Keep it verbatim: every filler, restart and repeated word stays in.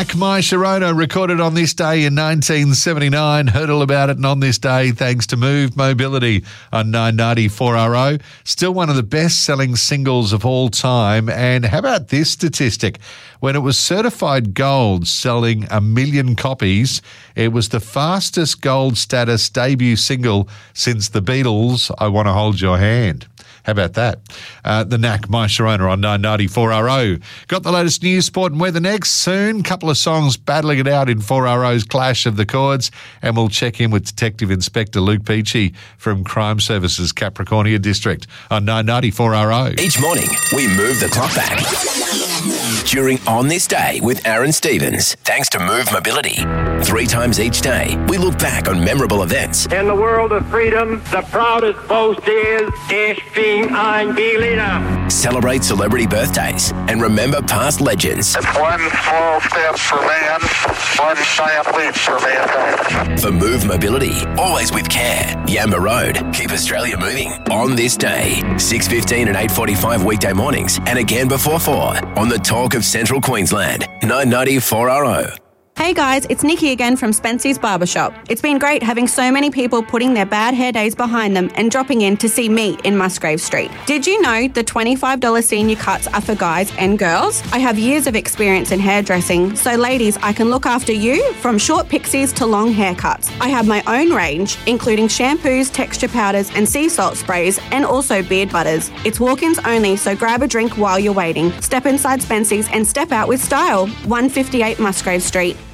Nack My Sharona, recorded on this day in nineteen seventy-nine. Heard all about it and on this day thanks to Move Mobility on nine ninety four R O. Still one of the best-selling singles of all time. And how about this statistic? When it was certified gold, selling a million copies, it was the fastest gold status debut single since the Beatles' I Want to Hold Your Hand. How about that? Uh, the Nack My Sharona on nine ninety four R O. Got the latest news, sport and weather next. Soon, couple of songs battling it out in four R O's Clash of the Chords, and we'll check in with Detective Inspector Luke Peachy from Crime Services Capricornia District on nine ninety four R O. Each morning, we move the clock back. During On This Day with Aaron Stevens, thanks to Move Mobility. Three times each day, we look back on memorable events. In the world of freedom, the proudest boast is, Ich bin ein Berliner. Celebrate celebrity birthdays and remember past legends. It's one small step for man, one giant leap for mankind. For Move Mobility, always with care. Yamba Road, keep Australia moving. On This Day, six fifteen and eight forty-five weekday mornings, and again before four on the Talk of Central Queensland, nine ninety four R O. Hey guys, it's Nikki again from Spency's Barbershop. It's been great having so many people putting their bad hair days behind them and dropping in to see me in Musgrave Street. Did you know the twenty-five dollars senior cuts are for guys and girls? I have years of experience in hairdressing, so ladies, I can look after you from short pixies to long haircuts. I have my own range, including shampoos, texture powders and sea salt sprays, and also beard butters. It's walk-ins only, so grab a drink while you're waiting. Step inside Spency's and step out with style. one fifty-eight Musgrave Street.